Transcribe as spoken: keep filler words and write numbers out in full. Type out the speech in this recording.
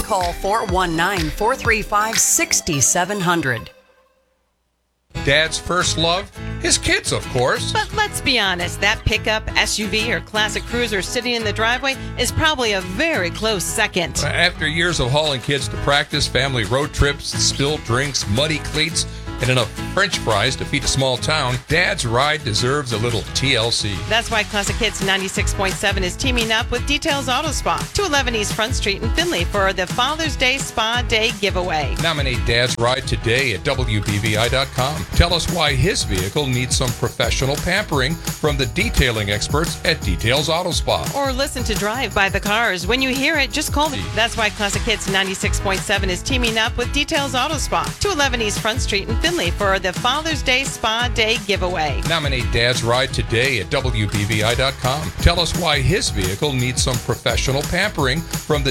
call four one nine, four three five, six seven zero zero. Dad's first love? His kids, of course. But let's be honest, that pickup, S U V, or classic cruiser sitting in the driveway is probably a very close second. After years of hauling kids to practice, family road trips, spilled drinks, muddy cleats, and enough French fries to feed a small town, Dad's ride deserves a little T L C. That's why Classic Hits ninety-six point seven is teaming up with Details Auto Spa, two eleven East Front Street in Findlay for the Father's Day Spa Day giveaway. Nominate Dad's ride today at W B V I dot com. Tell us why his vehicle needs some professional pampering from the detailing experts at Details Auto Spa. Or listen to Drive by the Cars. When you hear it, just call them. That's why Classic Hits ninety-six point seven is teaming up with Details Auto Spa, two eleven East Front Street in Findlay for the Father's Day Spa Day giveaway. Nominate Dad's ride today at W B V I dot com. Tell us why his vehicle needs some professional pampering from the